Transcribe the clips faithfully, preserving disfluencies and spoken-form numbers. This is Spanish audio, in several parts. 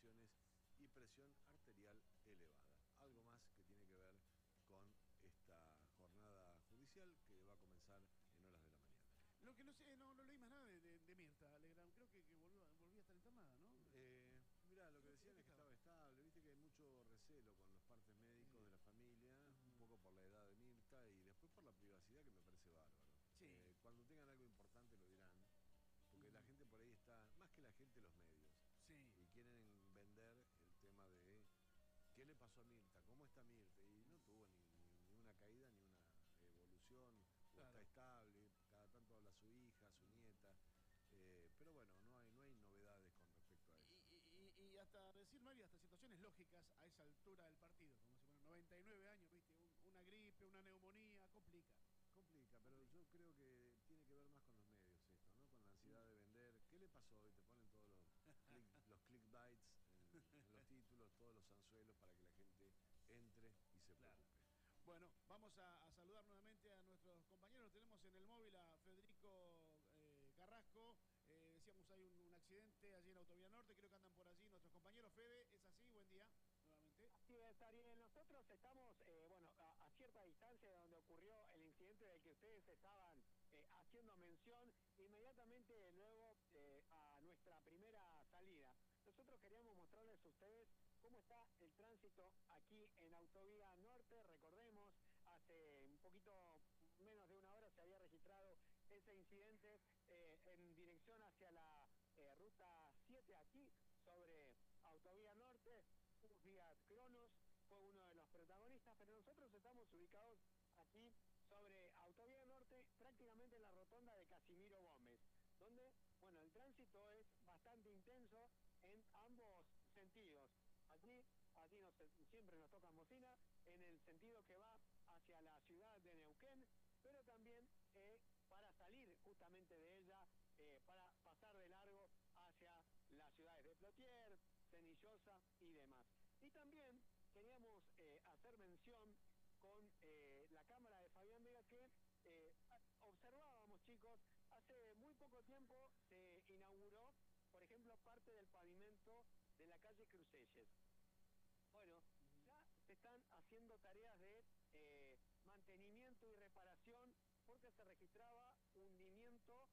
palpitaciones y presión arterial elevada. Algo más que tiene que ver con esta jornada judicial que va a comenzar en horas de la mañana. Lo que no sé, no, no leí más nada de, de, de Mirta Legrand. Creo que, que volvió, volvió a estar internada, ¿no? Eh, mirá, lo que Creo, decían creo que es que estaba. estaba estable. Viste que hay mucho recelo con los partes médicos Sí. de la familia, Uh-huh. un poco por la edad de Mirta y después por la privacidad, que me parece bárbaro. Sí. Eh, cuando tengan algo importante lo dirán, porque uh-huh. la gente por ahí está, más que la gente, los medios. Sí. Y quieren vender el tema de qué le pasó a Mirta, cómo está Mirta. Y no tuvo ni, ni, ni una caída ni una evolución, o Claro. está estable, cada tanto habla su hija, su nieta. Eh, pero bueno, no hay, no hay novedades con respecto a eso. Y, y, y hasta decir, no hay hasta situaciones lógicas a esa altura del partido, como si fueran noventa y nueve años, viste, Un, una gripe, una neumonía, complica. Complica, pero complica. Yo creo que tiene que ver más con los medios esto, ¿no? Con la ansiedad mm. de vender. ¿Qué le pasó? Y te ponen todos los, click, los clickbites en, en los títulos, todos los anzuelos para que la gente entre y se claro. preocupe. Bueno, vamos a, a saludar nuevamente a nuestros compañeros. Tenemos en el móvil a Federico eh, Carrasco. Eh, decíamos, hay un, un accidente allí en Autovía Norte. Creo que andan por allí nuestros compañeros. Fede, ¿es así? Buen día, nuevamente. Así es, Ariel. Nosotros estamos, eh, bueno, a, a cierta distancia de donde ocurrió el incidente del que ustedes estaban eh, haciendo mención, inmediatamente luego eh, a nuestra primera salida. Nosotros queríamos mostrarles a ustedes cómo está el tránsito aquí en Autovía Norte. Recordemos, hace un poquito menos de una hora se había registrado ese incidente eh, en dirección hacia la eh, ruta siete aquí sobre Autovía Norte. Fiat Cronos fue uno de los protagonistas, pero nosotros estamos ubicados aquí sobre Autovía Norte, prácticamente en la rotonda de Casimiro Gómez, donde, bueno, el tránsito es bastante intenso en ambos sentidos. Aquí, aquí nos, siempre nos tocan bocina, en el sentido que va hacia la ciudad de Neuquén, pero también eh, para salir justamente de ella, eh, para pasar de largo hacia las ciudades de Plotier, Cenillosa y demás. Y también queríamos eh, hacer mención con eh, la cámara de Fabián Vega que eh, observábamos, chicos, hace muy poco tiempo se inauguró, por ejemplo, parte del pavimento de la calle Crucelles. Bueno, ya se están haciendo tareas de eh, mantenimiento y reparación porque se registraba hundimiento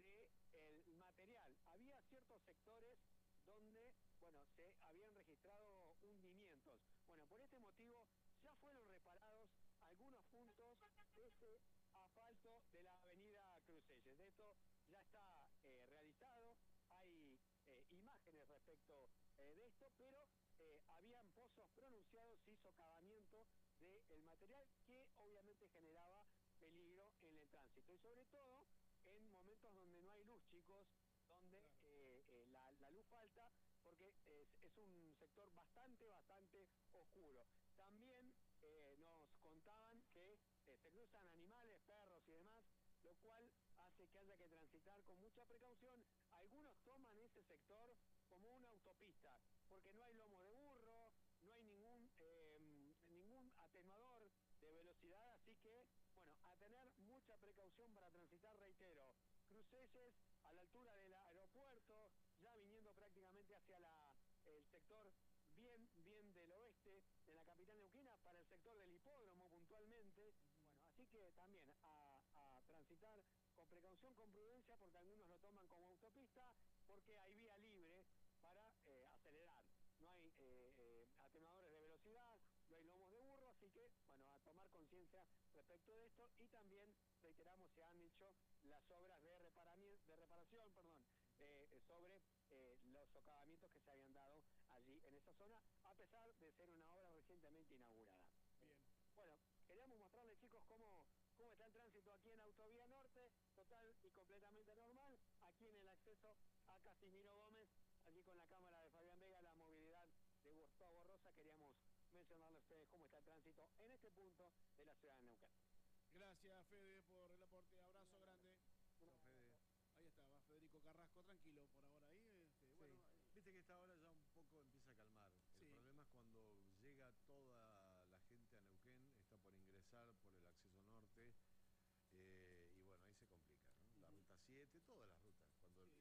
del material. Había ciertos sectores donde, bueno, se habían registrado hundimientos. Bueno, por este motivo ya fueron reparados algunos puntos de ese asfalto de la avenida Crucelles. Esto ya está eh, realizado, hay eh, imágenes respecto eh, de esto, pero eh, habían pozos pronunciados y socavamiento del material que obviamente generaba peligro en el tránsito. Y sobre todo en momentos donde no hay luz, chicos, donde eh, eh, la, la luz falta, porque es, es un sector bastante, bastante oscuro. También eh, nos contaban que eh, se cruzan animales, perros y demás, lo cual hace que haya que transitar con mucha precaución. Algunos toman ese sector como una autopista, porque no hay lomo de burro, no hay ningún, eh, ningún atenuador de velocidad, así que, bueno, a tener mucha precaución para transitar, reitero, Crucelles a la altura del aeropuerto, ya viniendo prácticamente hacia la, el sector bien, bien del oeste de la capital neuquina, para el sector del hipódromo puntualmente. Bueno, así que también a, a transitar con precaución, con prudencia, porque algunos lo toman como autopista, porque hay vía libre para eh, acelerar. No hay eh, eh, atenuadores de velocidad, no hay lomos de burro, así que, bueno, a tomar conciencia respecto de esto. Y también, reiteramos, se han hecho las obras de, de reparación perdón, eh, sobre eh, los socavamientos que se habían dado allí en esa zona, a pesar de ser una obra recientemente inaugurada. Bien. Bueno, queríamos mostrarles, chicos, cómo, cómo está el tránsito aquí en Autovía Norte, total y completamente normal, aquí en el acceso a Casimiro Gómez, allí con la cámara de Fabián Vega, la movilidad de Gustavo Rosa. Queríamos mencionarle a ustedes cómo está el tránsito en este punto de la ciudad de Neuquén. Gracias, Fede, por el aporte. Abrazo grande. Chao, Fede. Ahí estaba Federico Carrasco, tranquilo por ahora ahí. Este, sí. Bueno, viste que esta hora ya un poco empieza a calmar. El sí. problema es cuando llega toda la gente a Neuquén, está por ingresar por el acceso norte, eh, y bueno, ahí se complica, ¿no? La ruta siete, todas las rutas.